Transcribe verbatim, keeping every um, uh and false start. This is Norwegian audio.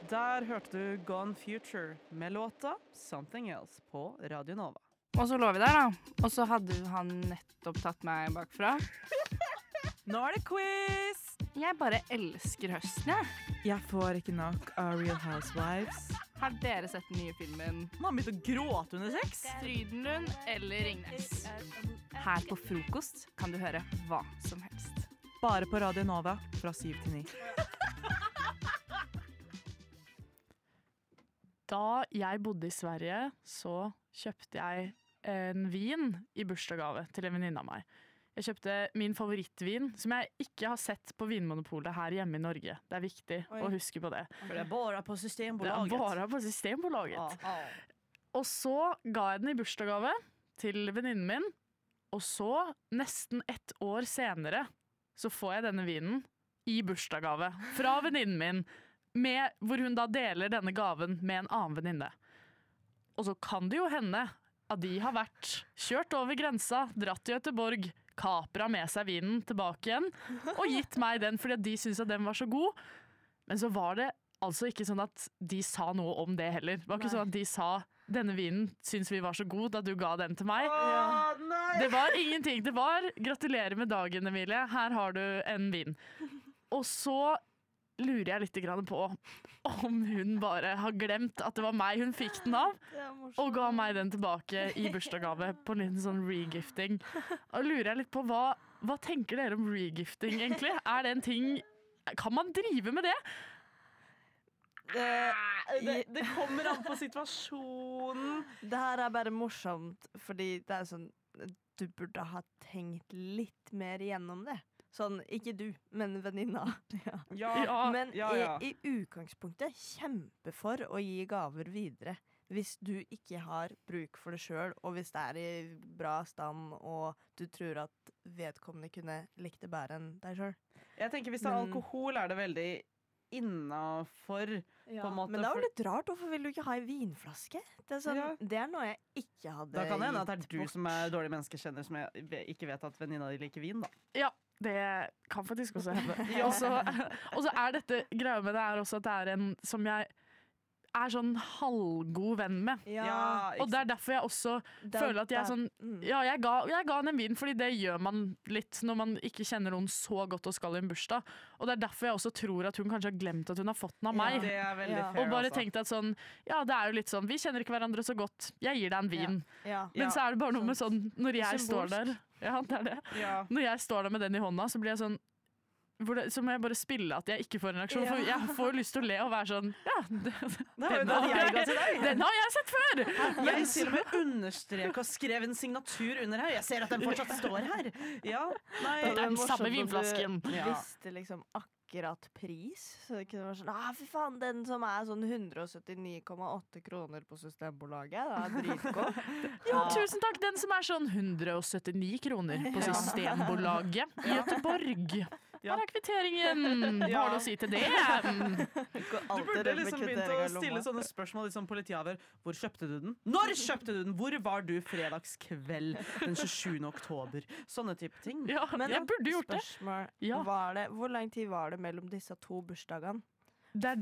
Der hørte du Gone Future med låta Something Else på Radio Nova. Og så lå vi der da, og så hadde han nettopp tatt meg bakfra. Nå er det quiz! Jeg bare elsker høsten, jeg. Jeg får ikke nok av Real Housewives. Har dere sett den nye filmen? Man har begynt å gråte under sex. Frydenlund eller Ringnes? Her på frokost kan du høre hva som helst. Bare på Radio Nova fra syv til ni. Da jeg bodde i Sverige, så kjøpte jeg en vin i bursdagsgave til en venninne av meg. Jeg kjøpte min favorittvin, som jeg ikke har sett på Vinmonopolet her hjemme i Norge. Det er viktig Oi. å huske på det. For det er bare på Det Systembolaget. er bare på Systembolaget. Ah, ah. Og så ga jeg den i bursdagsgave til venninnen min, og så, nesten ett år senere, så får jeg denne vinen i bursdagsgave fra venninnen min, med, hvor hun da deler denne gaven med en annen venninne. Og så kan det jo hende at de har vært kjørt over grensa, dratt til Göteborg, kapra med seg vinen tilbake igjen, og gitt meg den fordi de syntes at den var så god. Men så var det altså ikke sånn at de sa noe om det heller. Det var ikke Nei. sånn at de sa denne vinen syns vi var så god at du ga den til meg. Åh, nei! Det var ingenting. Det var gratulerer med dagen, Emilie. Her har du en vin. Og så lurer jeg litt grann på om hun bare har glemt at det var meg hun fikk den av, og ga meg den tilbake i bursdagsgave på en liten sånn regifting. Og lurer jeg litt på, hva, hva tenker dere om regifting egentlig? Er det en ting, kan man drive med det? Det, det, det kommer an på situasjonen. Det her er bare morsomt, fordi det er sånn, du burde ha tenkt litt mer gjennom det. Sånn, ikke du, men venninna. Ja. Ja, Ja, Men ja, ja. I, i utgangspunktet kjempe for å gi gaver videre. Hvis du ikke har bruk for det selv, og hvis det er i bra stand, og du tror at vedkommende kunne likt det bedre enn deg selv. Jeg tenker Hvis det er Men- alkohol, er det veldig innafor. På en måte, Men det er for- jo litt rart, hvorfor vil du ikke ha en vinflaske? Det er, sånn, Ja. det er noe jeg ikke hadde Da kan det hende at det gitt er du bort. som er dårlig menneskekjenner, som jeg ve- ikke vet at venninna di liker vin. da. Ja, det kan faktisk også hende. Og så- Og så er dette greia med det er også at det er en som jeg er sånn halvgod venn med. Ja, Og det er derfor jeg også det er- føler at jeg er det er- sånn mm. Ja, jeg ga, jeg ga han en vin, fordi det gjør man litt når man ikke kjenner noen så godt og skal i en bursdag. Og det er derfor jeg også tror at hun kanskje har glemt at hun har fått den av Ja. meg. Det er veldig Ja. fair. Og bare altså. tenkt at sånn Ja, det er jo litt sånn Vi kjenner ikke hverandre så godt. Jeg gir deg en vin. Ja. Men så er det bare noe med sånn Når jeg står Symbolsk. der Ja, det er det. Ja. Når jeg står der med den i hånda, så blir jeg sånn hvor det, så må jeg bare spille at jeg ikke får en reaksjon. For jeg får jo lyst til å le og være sånn Ja, det, Det var jo den, den har jeg ga jeg, til deg. den har jeg sett før! Jeg til og med understrek og skrev en signatur under her. Jeg ser at den fortsatt står her. Ja, nei Det er den morsomt samme om du vinflasken. Ja. Visste liksom akkurat pris. Så det kunne være sånn ah, fy faen, den som er sånn hundre og syttini komma åtte kroner på Systembolaget, det er dritgod. Jo, tusen takk. Den som er sånn hundre og syttini kroner på Systembolaget i Göteborg. Ja. Her er kvitteringen! Hva har du å si til det? Du burde liksom begynt å stille sånne spørsmål litt som politiavhør. Hvor kjøpte du den? Når kjøpte du den? Hvor var du fredagskveld den tjuesjuende oktober? Sånne type ting. Ja, jeg burde gjort det. Spørsmål. Ja. Var det. Hvor lang tid var det mellom disse to bursdagene? Det er